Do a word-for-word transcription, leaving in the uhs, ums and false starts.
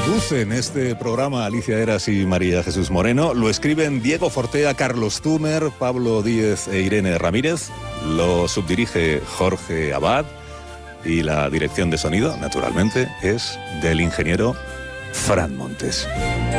Conducen este programa Alicia Eras y María Jesús Moreno. Lo escriben Diego Fortea, Carlos Zumer, Pablo Díez e Irene Ramírez. Lo subdirige Jorge Abad. Y la dirección de sonido, naturalmente, es del ingeniero Fran Montes.